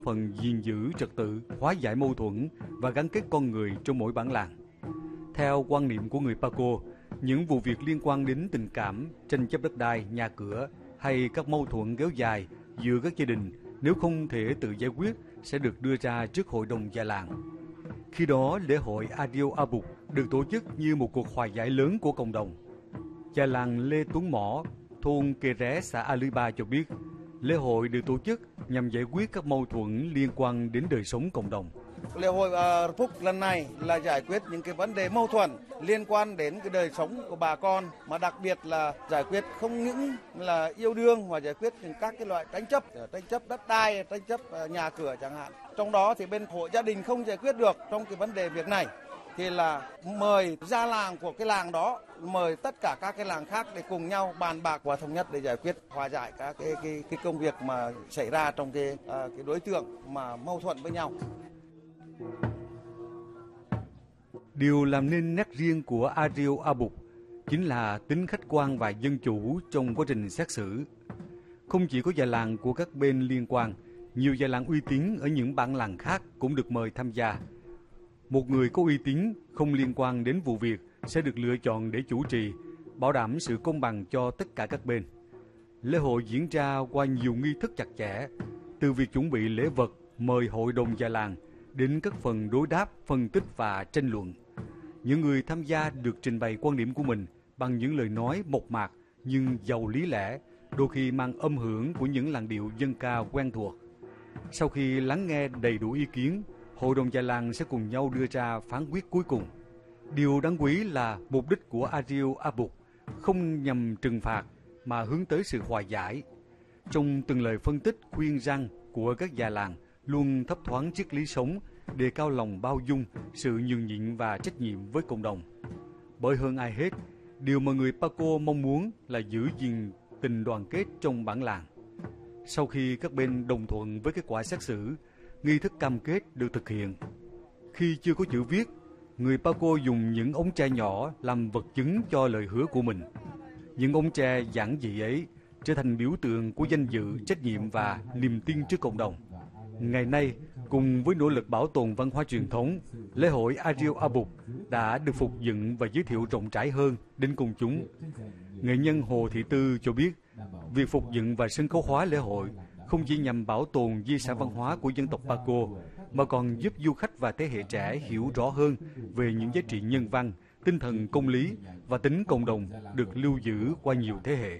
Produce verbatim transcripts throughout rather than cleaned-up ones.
phần gìn giữ trật tự, hóa giải mâu thuẫn và gắn kết con người trong mỗi bản làng. Theo quan niệm của người Paco, những vụ việc liên quan đến tình cảm, tranh chấp đất đai, nhà cửa hay các mâu thuẫn kéo dài giữa các gia đình nếu không thể tự giải quyết sẽ được đưa ra trước hội đồng già làng. Khi đó, lễ hội Adio Abuk được tổ chức như một cuộc hòa giải lớn của cộng đồng. Già làng Lê Tuấn Mỏ, thôn Kê Ré, xã A Lưới Ba cho biết, lễ hội được tổ chức nhằm giải quyết các mâu thuẫn liên quan đến đời sống cộng đồng. Lễ hội uh, Phúc lần này là giải quyết những cái vấn đề mâu thuẫn liên quan đến cái đời sống của bà con, mà đặc biệt là giải quyết không những là yêu đương mà giải quyết những các cái loại tranh chấp, tranh chấp đất đai, tranh chấp uh, nhà cửa chẳng hạn. Trong đó thì bên hộ gia đình không giải quyết được trong cái vấn đề việc này thì là mời gia làng của cái làng đó, mời tất cả các cái làng khác để cùng nhau bàn bạc và thống nhất để giải quyết, hòa giải các cái cái, cái công việc mà xảy ra trong cái uh, cái đối tượng mà mâu thuẫn với nhau. Điều làm nên nét riêng của Adio Abuk chính là tính khách quan và dân chủ trong quá trình xét xử. Không chỉ có già làng của các bên liên quan, nhiều già làng uy tín ở những bản làng khác cũng được mời tham gia. Một người có uy tín không liên quan đến vụ việc sẽ được lựa chọn để chủ trì, bảo đảm sự công bằng cho tất cả các bên. Lễ hội diễn ra qua nhiều nghi thức chặt chẽ, từ việc chuẩn bị lễ vật, mời hội đồng già làng, đến các phần đối đáp, phân tích và tranh luận. Những người tham gia được trình bày quan điểm của mình bằng những lời nói mộc mạc nhưng giàu lý lẽ, đôi khi mang âm hưởng của những làn điệu dân ca quen thuộc. Sau khi lắng nghe đầy đủ ý kiến, hội đồng già làng sẽ cùng nhau đưa ra phán quyết cuối cùng. Điều đáng quý là mục đích của Adio Abuk không nhằm trừng phạt mà hướng tới sự hòa giải. Trong từng lời phân tích khuyên răn của các già làng luôn thấp thoáng triết lý sống, đề cao lòng bao dung, sự nhường nhịn và trách nhiệm với cộng đồng. Bởi hơn ai hết, điều mà người Paco mong muốn là giữ gìn tình đoàn kết trong bản làng. Sau khi các bên đồng thuận với kết quả xét xử, nghi thức cam kết được thực hiện. Khi chưa có chữ viết, người Paco dùng những ống tre nhỏ làm vật chứng cho lời hứa của mình. Những ống tre giản dị ấy trở thành biểu tượng của danh dự, trách nhiệm và niềm tin trước cộng đồng. Ngày nay, cùng với nỗ lực bảo tồn văn hóa truyền thống, lễ hội Adio Abuk đã được phục dựng và giới thiệu rộng rãi hơn đến công chúng. Nghệ nhân Hồ Thị Tư cho biết, việc phục dựng và sân khấu hóa lễ hội không chỉ nhằm bảo tồn di sản văn hóa của dân tộc Paco, mà còn giúp du khách và thế hệ trẻ hiểu rõ hơn về những giá trị nhân văn, tinh thần công lý và tính cộng đồng được lưu giữ qua nhiều thế hệ.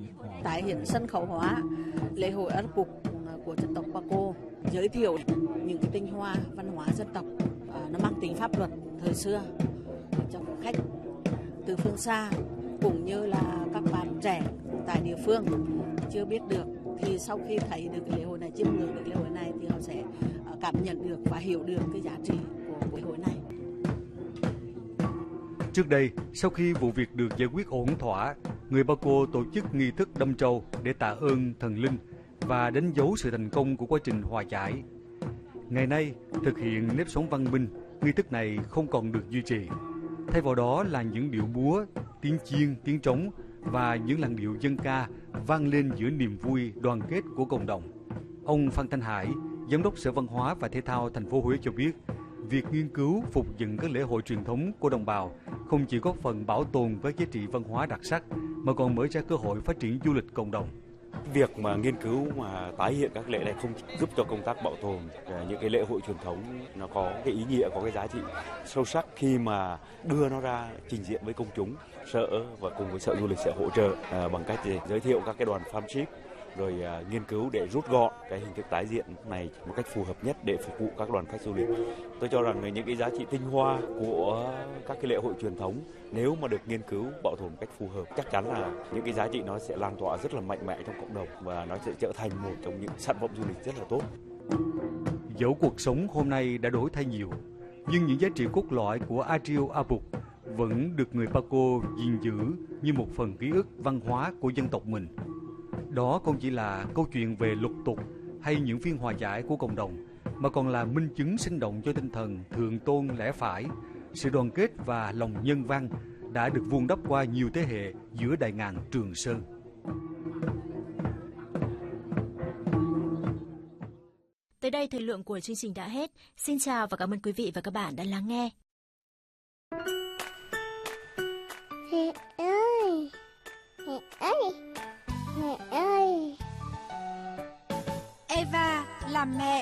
Tái hiện sân khấu hóa lễ hội Abuk của dân tộc Paco, giới thiệu những cái tinh hoa văn hóa dân tộc, à, nó mang tính pháp luật thời xưa cho khách từ phương xa cũng như là các bạn trẻ tại địa phương chưa biết được, thì sau khi thấy được cái lễ hội này, chiêm ngưỡng được lễ hội này thì họ sẽ cảm nhận được và hiểu được cái giá trị của lễ hội này. Trước đây, sau khi vụ việc được giải quyết ổn thỏa, người Paco tổ chức nghi thức đâm trâu để tạ ơn thần linh và đánh dấu sự thành công của quá trình hòa giải. Ngày nay, thực hiện nếp sống văn minh, nghi thức này không còn được duy trì. Thay vào đó là những điệu múa, tiếng chiêng, tiếng trống và những làn điệu dân ca vang lên giữa niềm vui, đoàn kết của cộng đồng. Ông Phan Thanh Hải, Giám đốc Sở Văn hóa và Thể thao thành phố Huế cho biết, việc nghiên cứu phục dựng các lễ hội truyền thống của đồng bào không chỉ góp phần bảo tồn các giá trị văn hóa đặc sắc mà còn mở ra cơ hội phát triển du lịch cộng đồng. Việc mà nghiên cứu mà tái hiện các lễ này không giúp cho công tác bảo tồn những cái lễ hội truyền thống nó có cái ý nghĩa, có cái giá trị sâu sắc khi mà đưa nó ra trình diện với công chúng. Sở và cùng với Sở Du lịch sẽ hỗ trợ à, bằng cách giới thiệu các cái đoàn farm ship, rồi à, nghiên cứu để rút gọn cái hình thức tái diện này một cách phù hợp nhất để phục vụ các đoàn khách du lịch. Tôi cho rằng những cái giá trị tinh hoa của các cái lễ hội truyền thống nếu mà được nghiên cứu bảo tồn một cách phù hợp, chắc chắn là những cái giá trị nó sẽ lan tỏa rất là mạnh mẽ trong cộng đồng và nó sẽ trở thành một trong những sản phẩm du lịch rất là tốt. Dẫu cuộc sống hôm nay đã đổi thay nhiều, nhưng những giá trị cốt lõi của Adio Abuk vẫn được người Paco gìn giữ như một phần ký ức văn hóa của dân tộc mình. Đó không chỉ là câu chuyện về lục tục hay những phiên hòa giải của cộng đồng, mà còn là minh chứng sinh động cho tinh thần thượng tôn lẽ phải, sự đoàn kết và lòng nhân văn đã được vun đắp qua nhiều thế hệ giữa đại ngàn Trường Sơn. Tới đây thời lượng của chương trình đã hết. Xin chào và cảm ơn quý vị và các bạn đã lắng nghe. Mẹ ơi! Mẹ ơi! Mẹ ơi! Eva làm mẹ.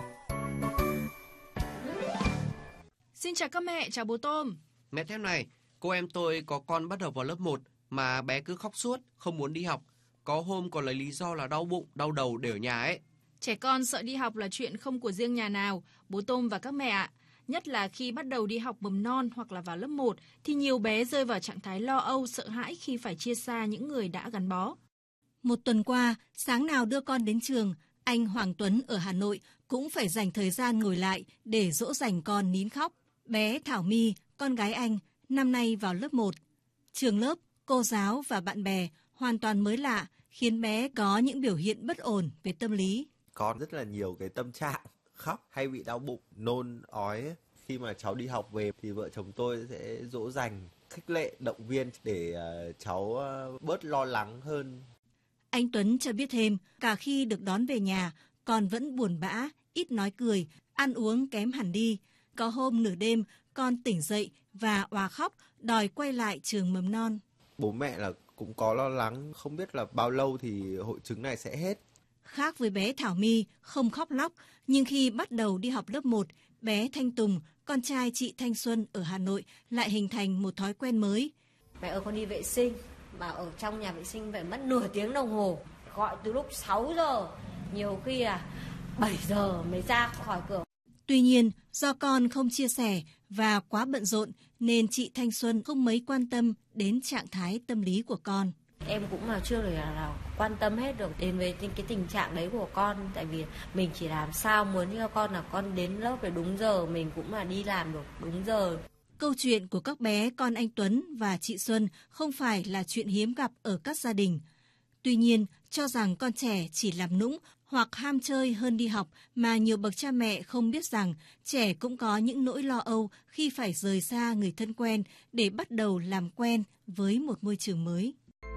Xin chào các mẹ, chào bố Tôm. Mẹ thế này, cô em tôi có con bắt đầu vào lớp một mà bé cứ khóc suốt, không muốn đi học. Có hôm còn lấy lý do là đau bụng, đau đầu để ở nhà ấy. Trẻ con sợ đi học là chuyện không của riêng nhà nào, bố Tôm và các mẹ ạ. Nhất là khi bắt đầu đi học mầm non hoặc là vào lớp một thì nhiều bé rơi vào trạng thái lo âu, sợ hãi khi phải chia xa những người đã gắn bó. Một tuần qua, sáng nào đưa con đến trường, anh Hoàng Tuấn ở Hà Nội cũng phải dành thời gian ngồi lại để dỗ dành con nín khóc. Bé Thảo My, con gái anh, năm nay vào lớp một. Trường lớp, cô giáo và bạn bè hoàn toàn mới lạ, khiến bé có những biểu hiện bất ổn về tâm lý. Con rất là nhiều cái tâm trạng khóc hay bị đau bụng, nôn ói. Khi mà cháu đi học về thì vợ chồng tôi sẽ dỗ dành, khích lệ, động viên để uh, cháu uh, bớt lo lắng hơn. Anh Tuấn cho biết thêm, cả khi được đón về nhà, con vẫn buồn bã, ít nói cười, ăn uống kém hẳn đi. Có hôm nửa đêm, con tỉnh dậy và òa khóc, đòi quay lại trường mầm non. Bố mẹ là cũng có lo lắng, không biết là bao lâu thì hội chứng này sẽ hết. Khác với bé Thảo My, không khóc lóc, nhưng khi bắt đầu đi học lớp một, bé Thanh Tùng, con trai chị Thanh Xuân ở Hà Nội, lại hình thành một thói quen mới. Mẹ ơi, con đi vệ sinh, mà ở trong nhà vệ sinh phải mất nửa tiếng đồng hồ. Gọi từ lúc sáu giờ, nhiều khi là bảy giờ mới ra khỏi cửa. Tuy nhiên, do con không chia sẻ và quá bận rộn, nên chị Thanh Xuân không mấy quan tâm đến trạng thái tâm lý của con. Em cũng là chưa được là, là quan tâm hết được đến với cái tình trạng đấy của con. Tại vì mình chỉ làm sao muốn cho con là con đến lớp phải đúng giờ, mình cũng là đi làm được đúng giờ. Câu chuyện của các bé con anh Tuấn và chị Xuân không phải là chuyện hiếm gặp ở các gia đình. Tuy nhiên, cho rằng con trẻ chỉ làm nũng hoặc ham chơi hơn đi học mà nhiều bậc cha mẹ không biết rằng trẻ cũng có những nỗi lo âu khi phải rời xa người thân quen để bắt đầu làm quen với một môi trường mới.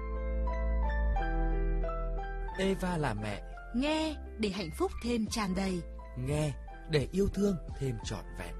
Eva là mẹ. Nghe để hạnh phúc thêm tràn đầy. Nghe để yêu thương thêm trọn vẹn.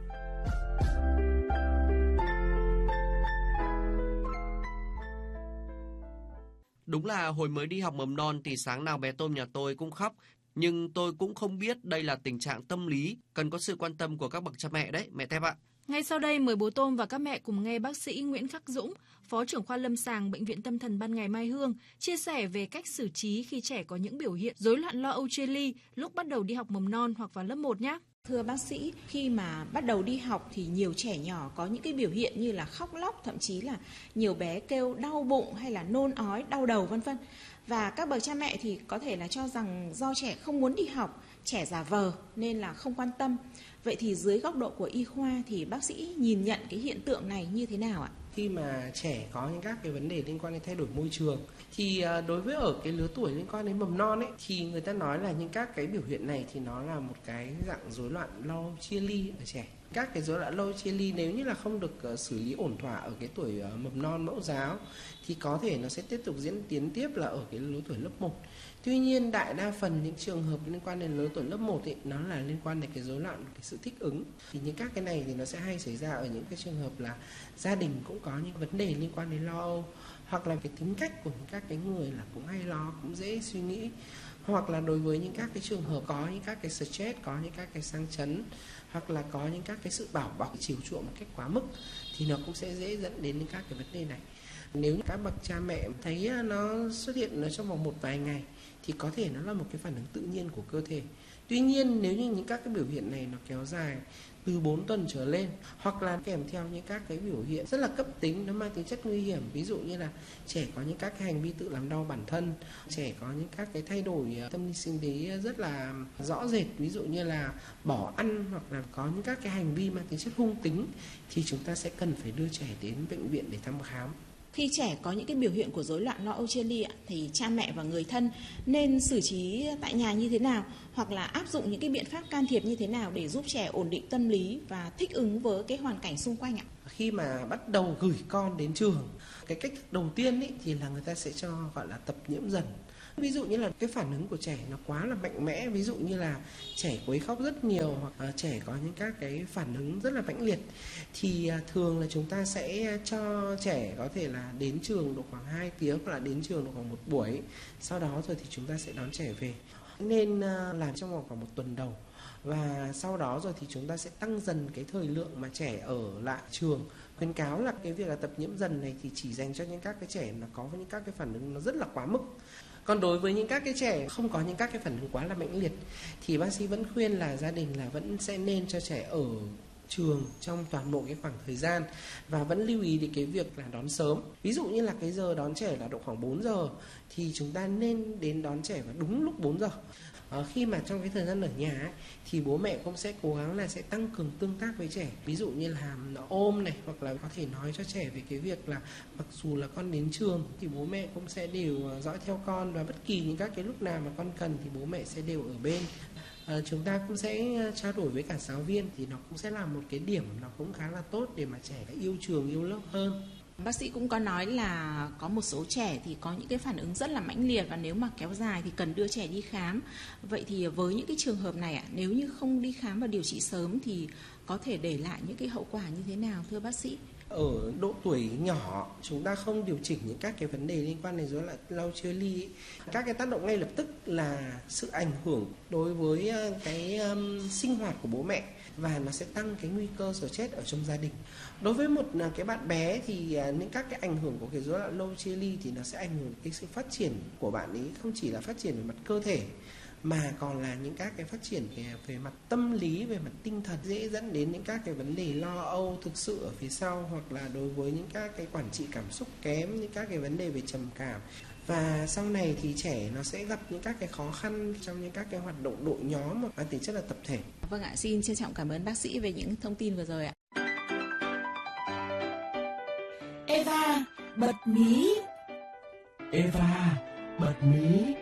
Đúng là hồi mới đi học mầm non thì sáng nào bé Tôm nhà tôi cũng khóc. Nhưng tôi cũng không biết đây là tình trạng tâm lý, cần có sự quan tâm của các bậc cha mẹ đấy, mẹ Thép ạ. Ngay sau đây mời bố Tôm và các mẹ cùng nghe bác sĩ Nguyễn Khắc Dũng, Phó trưởng khoa lâm sàng Bệnh viện Tâm thần Ban Ngày Mai Hương, chia sẻ về cách xử trí khi trẻ có những biểu hiện rối loạn lo âu chia ly lúc bắt đầu đi học mầm non hoặc vào lớp một nhé. Thưa bác sĩ, khi mà bắt đầu đi học thì nhiều trẻ nhỏ có những cái biểu hiện như là khóc lóc, thậm chí là nhiều bé kêu đau bụng hay là nôn ói, đau đầu vân vân. Và các bậc cha mẹ thì có thể là cho rằng do trẻ không muốn đi học, trẻ giả vờ nên là không quan tâm. Vậy thì dưới góc độ của y khoa thì bác sĩ nhìn nhận cái hiện tượng này như thế nào ạ? Khi mà trẻ có những các cái vấn đề liên quan đến thay đổi môi trường thì đối với ở cái lứa tuổi liên quan đến mầm non ấy thì người ta nói là những các cái biểu hiện này thì nó là một cái dạng rối loạn lo chia ly ở trẻ. Các cái rối loạn lo chia ly nếu như là không được uh, xử lý ổn thỏa ở cái tuổi uh, mầm non mẫu giáo thì có thể nó sẽ tiếp tục diễn tiến tiếp là ở cái lứa tuổi lớp một. Tuy nhiên đại đa phần những trường hợp liên quan đến lứa tuổi lớp một ấy, nó là liên quan đến cái rối loạn cái sự thích ứng. Thì những các cái này thì nó sẽ hay xảy ra ở những cái trường hợp là gia đình cũng có những vấn đề liên quan đến lo âu, hoặc là cái tính cách của những các cái người là cũng hay lo, cũng dễ suy nghĩ, hoặc là đối với những các cái trường hợp có những các cái stress, có những các cái sang chấn, hoặc là có những các cái sự bảo bọc chiều chuộng một cách quá mức thì nó cũng sẽ dễ dẫn đến những các cái vấn đề này. Nếu như các bậc cha mẹ thấy nó xuất hiện nó trong vòng một vài ngày thì có thể nó là một cái phản ứng tự nhiên của cơ thể. Tuy nhiên nếu như những các cái biểu hiện này nó kéo dài từ bốn tuần trở lên, hoặc là kèm theo những các cái biểu hiện rất là cấp tính, nó mang tính chất nguy hiểm, ví dụ như là trẻ có những các cái hành vi tự làm đau bản thân, trẻ có những các cái thay đổi tâm lý sinh lý rất là rõ rệt, ví dụ như là bỏ ăn, hoặc là có những các cái hành vi mang tính chất hung tính, thì chúng ta sẽ cần phải đưa trẻ đến bệnh viện để thăm khám. Khi trẻ có những cái biểu hiện của rối loạn lo âu chia ly thì cha mẹ và người thân nên xử trí tại nhà như thế nào, hoặc là áp dụng những cái biện pháp can thiệp như thế nào để giúp trẻ ổn định tâm lý và thích ứng với cái hoàn cảnh xung quanh ạ? Khi mà bắt đầu gửi con đến trường, cái cách thức đầu tiên ấy thì là người ta sẽ cho gọi là tập nhiễm dần. Ví dụ như là cái phản ứng của trẻ nó quá là mạnh mẽ, ví dụ như là trẻ quấy khóc rất nhiều hoặc là trẻ có những các cái phản ứng rất là mãnh liệt thì thường là chúng ta sẽ cho trẻ có thể là đến trường được khoảng hai tiếng hoặc là đến trường được khoảng một buổi. Sau đó rồi thì chúng ta sẽ đón trẻ về. Nên làm trong vòng khoảng một tuần đầu. Và sau đó rồi thì chúng ta sẽ tăng dần cái thời lượng mà trẻ ở lại trường. Khuyến cáo là cái việc là tập nhiễm dần này thì chỉ dành cho những các cái trẻ mà có những các cái phản ứng nó rất là quá mức. Còn đối với những các cái trẻ không có những các cái phản ứng quá là mãnh liệt thì bác sĩ vẫn khuyên là gia đình là vẫn sẽ nên cho trẻ ở trường trong toàn bộ cái khoảng thời gian và vẫn lưu ý đến cái việc là đón sớm. Ví dụ như là cái giờ đón trẻ là độ khoảng bốn giờ thì chúng ta nên đến đón trẻ vào đúng lúc bốn giờ. À, khi mà trong cái thời gian ở nhà ấy, thì bố mẹ cũng sẽ cố gắng là sẽ tăng cường tương tác với trẻ, ví dụ như là ôm này hoặc là có thể nói cho trẻ về cái việc là mặc dù là con đến trường thì bố mẹ cũng sẽ đều dõi theo con và bất kỳ những các cái lúc nào mà con cần thì bố mẹ sẽ đều ở bên. À, chúng ta cũng sẽ trao đổi với cả giáo viên thì nó cũng sẽ là một cái điểm nó cũng khá là tốt để mà trẻ yêu trường yêu lớp hơn. Bác sĩ cũng có nói là có một số trẻ thì có những cái phản ứng rất là mãnh liệt và nếu mà kéo dài thì cần đưa trẻ đi khám. Vậy thì với những cái trường hợp này ạ, nếu như không đi khám và điều trị sớm thì có thể để lại những cái hậu quả như thế nào thưa bác sĩ? Ở độ tuổi nhỏ chúng ta không điều chỉnh những các cái vấn đề liên quan đến rối loạn lao chia ly, các cái tác động ngay lập tức là sự ảnh hưởng đối với cái um, sinh hoạt của bố mẹ và nó sẽ tăng cái nguy cơ sống chết ở trong gia đình. Đối với một cái bạn bé thì những các cái ảnh hưởng của cái rối loạn lao chia ly thì nó sẽ ảnh hưởng cái sự phát triển của bạn ấy, không chỉ là phát triển về mặt cơ thể mà còn là những các cái phát triển về, về mặt tâm lý, về mặt tinh thần, dễ dẫn đến những các cái vấn đề lo âu thực sự ở phía sau, hoặc là đối với những các cái quản trị cảm xúc kém, những các cái vấn đề về trầm cảm. Và sau này thì trẻ nó sẽ gặp những các cái khó khăn trong những các cái hoạt động đội nhóm hoặc là tính chất là tập thể. Vâng ạ, xin trân trọng cảm ơn bác sĩ về những thông tin vừa rồi ạ. Eva bật mí. Eva bật mí.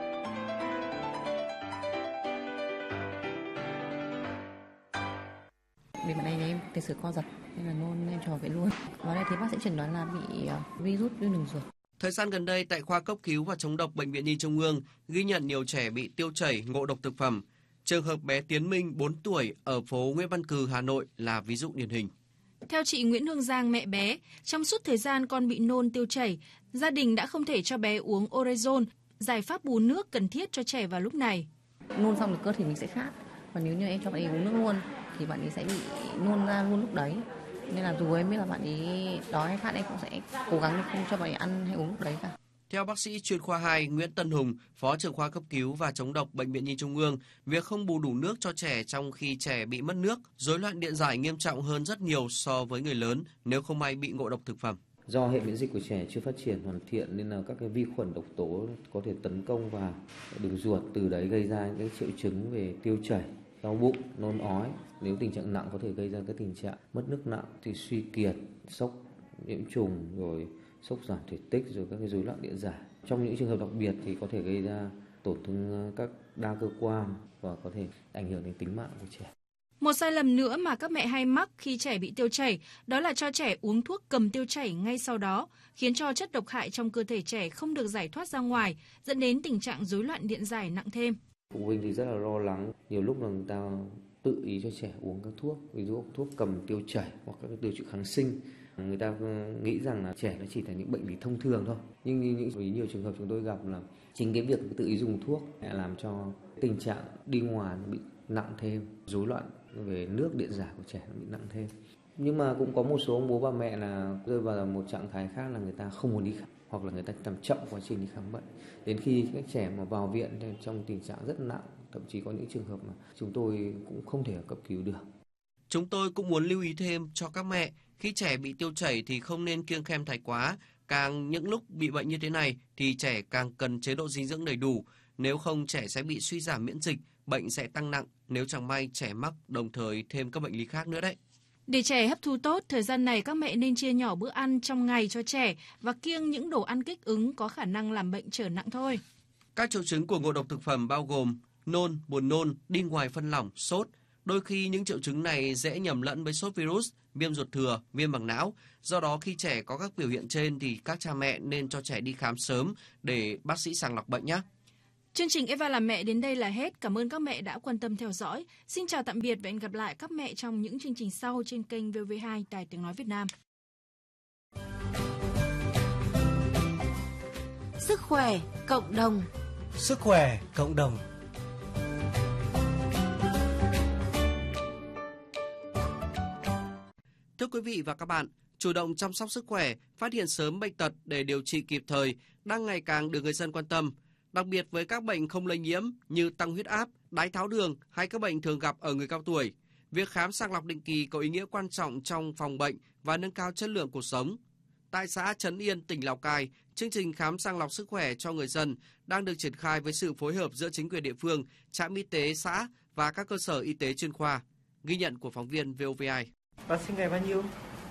Vì bạn này em tiền sử co giật nên là nôn em trò vậy luôn. Vào đây thì bác sĩ chẩn đoán là bị virus viêm đường ruột. Thời gian gần đây tại khoa cấp cứu và chống độc Bệnh viện Nhi Trung ương ghi nhận nhiều trẻ bị tiêu chảy, ngộ độc thực phẩm. Trường hợp bé Tiến Minh bốn tuổi ở phố Nguyễn Văn Cừ, Hà Nội là ví dụ điển hình. Theo chị Nguyễn Hương Giang, mẹ bé, trong suốt thời gian con bị nôn tiêu chảy, gia đình đã không thể cho bé uống Orezon, giải pháp bù nước cần thiết cho trẻ vào lúc này. Nôn xong được cơ thì mình sẽ khát, và nếu như em cho bạn ấy uống nước luôn thì bạn ấy sẽ bị nôn ra luôn lúc đấy. Nên là dù em biết là bạn ấy đói hay khát, em cũng sẽ cố gắng không cho bạn ấy ăn hay uống lúc đấy cả. Theo bác sĩ chuyên khoa hai Nguyễn Tân Hùng, Phó trưởng khoa cấp cứu và chống độc Bệnh viện Nhi Trung ương, việc không bù đủ nước cho trẻ trong khi trẻ bị mất nước, rối loạn điện giải nghiêm trọng hơn rất nhiều so với người lớn nếu không may bị ngộ độc thực phẩm. Do hệ miễn dịch của trẻ chưa phát triển hoàn thiện nên là các cái vi khuẩn độc tố có thể tấn công vào đường ruột, từ đấy gây ra những triệu chứng về tiêu chảy, đau bụng, nôn ói. Nếu tình trạng nặng có thể gây ra cái tình trạng mất nước nặng thì suy kiệt, sốc nhiễm trùng, rồi sốc giảm thể tích, rồi các cái rối loạn điện giải. Trong những trường hợp đặc biệt thì có thể gây ra tổn thương các đa cơ quan và có thể ảnh hưởng đến tính mạng của trẻ. Một sai lầm nữa mà các mẹ hay mắc khi trẻ bị tiêu chảy đó là cho trẻ uống thuốc cầm tiêu chảy ngay sau đó, khiến cho chất độc hại trong cơ thể trẻ không được giải thoát ra ngoài, dẫn đến tình trạng rối loạn điện giải nặng thêm. Phụ huynh thì rất là lo lắng, nhiều lúc là người ta tự ý cho trẻ uống các thuốc, ví dụ thuốc cầm tiêu chảy hoặc các điều trị kháng sinh. Người ta nghĩ rằng là trẻ nó chỉ là những bệnh lý thông thường thôi. Nhưng những với nhiều trường hợp chúng tôi gặp là chính cái việc tự ý dùng thuốc làm cho tình trạng đi ngoài nó bị nặng thêm, rối loạn về nước điện giải của trẻ nó bị nặng thêm. Nhưng mà cũng có một số ông bố bà mẹ là rơi vào một trạng thái khác là người ta không muốn đi khám, hoặc là người ta làm chậm quá trình đi khám bệnh. Đến khi các trẻ mà vào viện trong tình trạng rất nặng, thậm chí có những trường hợp mà chúng tôi cũng không thể cấp cứu được. Chúng tôi cũng muốn lưu ý thêm cho các mẹ, khi trẻ bị tiêu chảy thì không nên kiêng khem thái quá. Càng những lúc bị bệnh như thế này thì trẻ càng cần chế độ dinh dưỡng đầy đủ. Nếu không trẻ sẽ bị suy giảm miễn dịch, bệnh sẽ tăng nặng nếu chẳng may trẻ mắc, đồng thời thêm các bệnh lý khác nữa đấy. Để trẻ hấp thu tốt, thời gian này các mẹ nên chia nhỏ bữa ăn trong ngày cho trẻ và kiêng những đồ ăn kích ứng có khả năng làm bệnh trở nặng thôi. Các triệu chứng của ngộ độc thực phẩm bao gồm nôn, buồn nôn, đi ngoài phân lỏng, sốt. Đôi khi những triệu chứng này dễ nhầm lẫn với sốt virus, viêm ruột thừa, viêm màng não. Do đó khi trẻ có các biểu hiện trên thì các cha mẹ nên cho trẻ đi khám sớm để bác sĩ sàng lọc bệnh nhé. Chương trình Eva làm mẹ đến đây là hết. Cảm ơn các mẹ đã quan tâm theo dõi. Xin chào tạm biệt và hẹn gặp lại các mẹ trong những chương trình sau trên kênh vê o vê hai Đài Tiếng Nói Việt Nam. Sức khỏe cộng đồng. Sức khỏe cộng đồng. Thưa quý vị và các bạn, chủ động chăm sóc sức khỏe, phát hiện sớm bệnh tật để điều trị kịp thời đang ngày càng được người dân quan tâm. Đặc biệt với các bệnh không lây nhiễm như tăng huyết áp, đái tháo đường hay các bệnh thường gặp ở người cao tuổi, việc khám sàng lọc định kỳ có ý nghĩa quan trọng trong phòng bệnh và nâng cao chất lượng cuộc sống. Tại xã Trấn Yên, tỉnh Lào Cai, chương trình khám sàng lọc sức khỏe cho người dân đang được triển khai với sự phối hợp giữa chính quyền địa phương, trạm y tế xã và các cơ sở y tế chuyên khoa. Ghi nhận của phóng viên vê o vê hai. Bác sinh ngày bao nhiêu?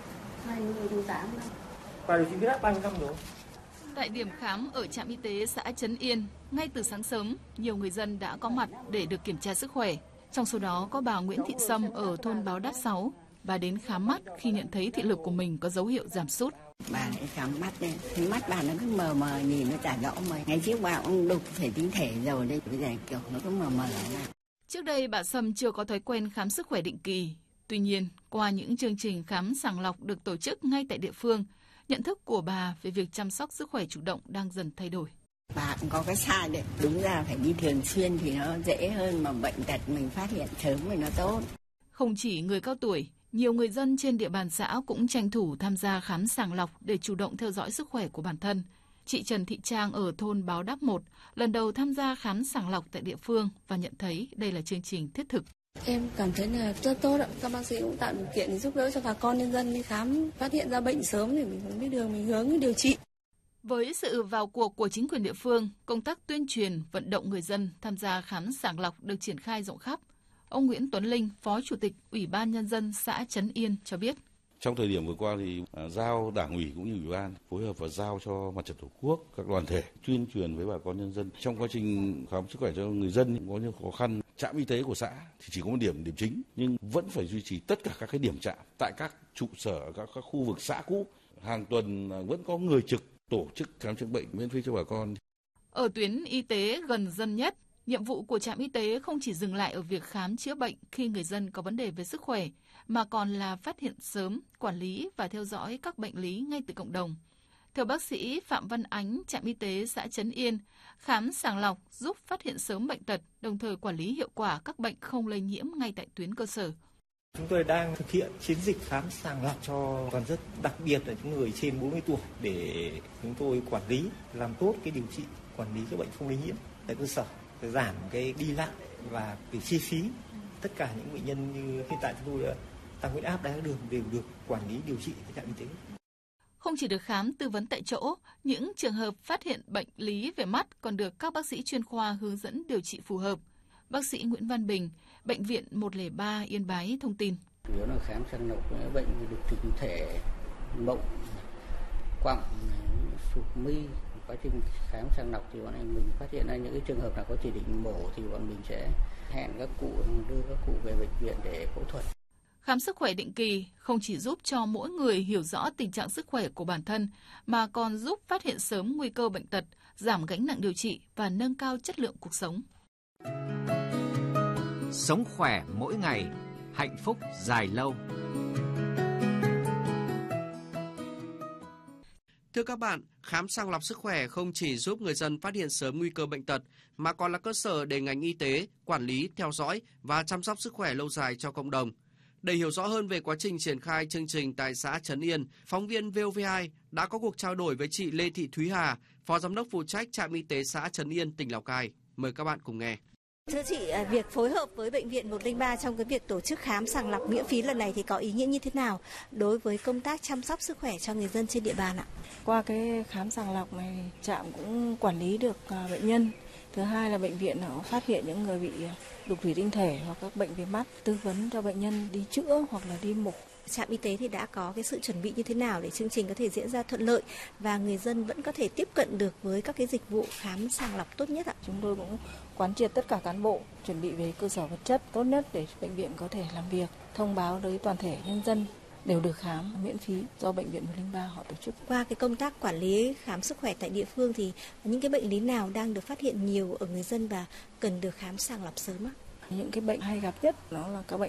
hai mươi tháng tám. Và điều trị huyết áp bao nhiêu năm rồi? Tại điểm khám ở trạm y tế xã Trấn Yên, ngay từ sáng sớm, nhiều người dân đã có mặt để được kiểm tra sức khỏe. Trong số đó có bà Nguyễn Thị Sâm ở thôn Báo Đáp sáu. Bà đến khám mắt khi nhận thấy thị lực của mình có dấu hiệu giảm sút. Bà lại khám mắt đây, thấy mắt bà nó cứ mờ mờ, nhìn nó chả rõ mà. Ngày trước bà cũng đục thể tinh thể rồi đây, bây giờ kiểu nó cứ mờ mờ lại. Trước đây bà Sâm chưa có thói quen khám sức khỏe định kỳ. Tuy nhiên, qua những chương trình khám sàng lọc được tổ chức ngay tại địa phương, nhận thức của bà về việc chăm sóc sức khỏe chủ động đang dần thay đổi. Bà cũng có cái sai đấy, đúng ra phải đi thường xuyên thì nó dễ hơn, mà bệnh tật mình phát hiện sớm thì nó tốt. Không chỉ người cao tuổi, nhiều người dân trên địa bàn xã cũng tranh thủ tham gia khám sàng lọc để chủ động theo dõi sức khỏe của bản thân. Chị Trần Thị Trang ở thôn Báo Đáp một lần đầu tham gia khám sàng lọc tại địa phương và nhận thấy đây là chương trình thiết thực. Em cảm thấy là rất tốt ạ. Các bác sĩ cũng tạo điều kiện để giúp đỡ cho bà con nhân dân đi khám, phát hiện ra bệnh sớm để mình biết đường mình hướng điều trị. Với sự vào cuộc của chính quyền địa phương, công tác tuyên truyền, vận động người dân tham gia khám sàng lọc được triển khai rộng khắp. Ông Nguyễn Tuấn Linh, Phó Chủ tịch Ủy ban Nhân dân xã Trấn Yên cho biết. Trong thời điểm vừa qua thì giao Đảng ủy cũng như Ủy ban phối hợp và giao cho Mặt trận Tổ quốc, các đoàn thể tuyên truyền với bà con nhân dân. Trong quá trình khám sức khỏe cho người dân có những khó khăn, trạm y tế của xã thì chỉ có một điểm điểm chính nhưng vẫn phải duy trì tất cả các cái điểm trạm tại các trụ sở, các, các khu vực xã cũ. Hàng tuần vẫn có người trực tổ chức khám chữa bệnh miễn phí cho bà con. Ở tuyến y tế gần dân nhất, nhiệm vụ của trạm y tế không chỉ dừng lại ở việc khám chữa bệnh khi người dân có vấn đề về sức khỏe, mà còn là phát hiện sớm, quản lý và theo dõi các bệnh lý ngay từ cộng đồng. Theo bác sĩ Phạm Văn Ánh, trạm y tế xã Trấn Yên, khám sàng lọc giúp phát hiện sớm bệnh tật, đồng thời quản lý hiệu quả các bệnh không lây nhiễm ngay tại tuyến cơ sở. Chúng tôi đang thực hiện chiến dịch khám sàng lọc cho toàn dân, đặc biệt là những người trên bốn mươi tuổi để chúng tôi quản lý, làm tốt cái điều trị, quản lý các bệnh không lây nhiễm tại cơ sở, để giảm cái đi lại và cái chi phí. Tất cả những bệnh nhân như hiện tại chúng tôi tăng huyết áp, đái tháo đường đều được quản lý điều trị tại trạm y tế. Không chỉ được khám tư vấn tại chỗ, những trường hợp phát hiện bệnh lý về mắt còn được các bác sĩ chuyên khoa hướng dẫn điều trị phù hợp. Bác sĩ Nguyễn Văn Bình, Bệnh viện một không ba Yên Bái thông tin. Nếu là khám sàng lọc bệnh đục thủy thể, mộng, quặng, sụp mi, quá trình khám sàng lọc thì bọn anh mình phát hiện ra những cái trường hợp nào có chỉ định mổ thì bọn mình sẽ hẹn các cụ, đưa các cụ về bệnh viện để phẫu thuật. Khám sức khỏe định kỳ không chỉ giúp cho mỗi người hiểu rõ tình trạng sức khỏe của bản thân, mà còn giúp phát hiện sớm nguy cơ bệnh tật, giảm gánh nặng điều trị và nâng cao chất lượng cuộc sống. Sống khỏe mỗi ngày, hạnh phúc dài lâu. Thưa các bạn, khám sàng lọc sức khỏe không chỉ giúp người dân phát hiện sớm nguy cơ bệnh tật, mà còn là cơ sở để ngành y tế quản lý, theo dõi và chăm sóc sức khỏe lâu dài cho cộng đồng. Để hiểu rõ hơn về quá trình triển khai chương trình tại xã Trấn Yên, phóng viên vê o vê hai đã có cuộc trao đổi với chị Lê Thị Thúy Hà, Phó Giám đốc phụ trách trạm y tế xã Trấn Yên, tỉnh Lào Cai. Mời các bạn cùng nghe. Thưa chị, việc phối hợp với Bệnh viện một không ba trong cái việc tổ chức khám sàng lọc miễn phí lần này thì có ý nghĩa như thế nào đối với công tác chăm sóc sức khỏe cho người dân trên địa bàn ạ? Qua cái khám sàng lọc này, trạm cũng quản lý được bệnh nhân. Thứ hai là bệnh viện nó phát hiện những người bị đục thủy tinh thể hoặc các bệnh về mắt, tư vấn cho bệnh nhân đi chữa hoặc là đi mổ. Trạm y tế thì đã có cái sự chuẩn bị như thế nào để chương trình có thể diễn ra thuận lợi và người dân vẫn có thể tiếp cận được với các cái dịch vụ khám sàng lọc tốt nhất ạ? Chúng tôi cũng quán triệt tất cả cán bộ chuẩn bị về cơ sở vật chất tốt nhất để bệnh viện có thể làm việc, thông báo tới toàn thể nhân dân đều được khám miễn phí do bệnh viện một không ba họ tổ chức. Qua cái công tác quản lý khám sức khỏe tại địa phương thì những cái bệnh lý nào đang được phát hiện nhiều ở người dân và cần được khám sàng lọc sớm ạ? Những cái bệnh hay gặp nhất đó là các bệnh